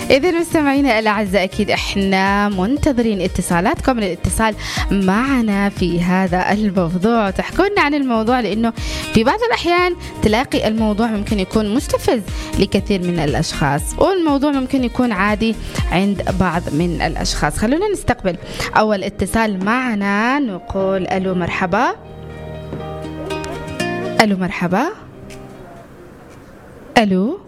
إذن مستمعينا الأعزاء أكيد إحنا منتظرين اتصالاتكم للاتصال معنا في هذا الموضوع، تحكونا عن الموضوع، لأنه في بعض الأحيان تلاقي الموضوع ممكن يكون مستفز لكثير من الأشخاص، والموضوع ممكن يكون عادي عند بعض من الأشخاص. خلونا نستقبل أول اتصال معنا، نقول ألو مرحبا. ألو مرحبا. ألو